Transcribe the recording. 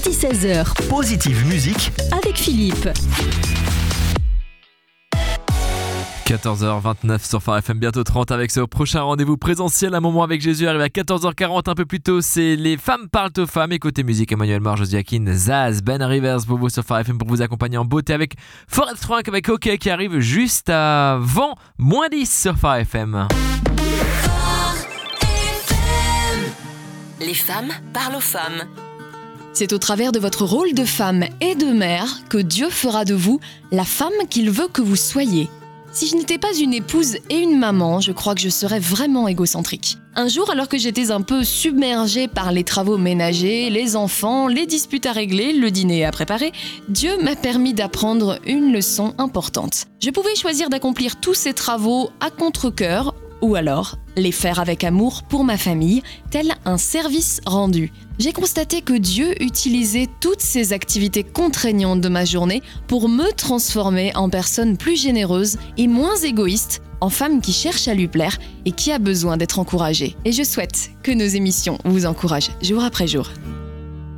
midi 16h. Positive musique Avec Philippe. 14h29 sur Phare FM, bientôt 30 avec ce prochain rendez-vous présentiel. Un moment avec Jésus arrive à 14h40 un peu plus tôt. C'est Les femmes parlent aux femmes. Et côté musique, Emmanuel Mar, Josie Akin, Zaz, Ben Rivers pour vous sur Phare FM pour vous accompagner en beauté avec Forest Frank avec OK qui arrive juste avant -10 sur Phare FM. Les femmes parlent aux femmes. C'est au travers de votre rôle de femme et de mère que Dieu fera de vous la femme qu'il veut que vous soyez. Si je n'étais pas une épouse et une maman, je crois que je serais vraiment égocentrique. Un jour, alors que j'étais un peu submergée par les travaux ménagers, les enfants, les disputes à régler, le dîner à préparer, Dieu m'a permis d'apprendre une leçon importante. Je pouvais choisir d'accomplir tous ces travaux à contre-cœur ou alors les faire avec amour pour ma famille, tel un service rendu. J'ai constaté que Dieu utilisait toutes ces activités contraignantes de ma journée pour me transformer en personne plus généreuse et moins égoïste, en femme qui cherche à lui plaire et qui a besoin d'être encouragée. Et je souhaite que nos émissions vous encouragent jour après jour.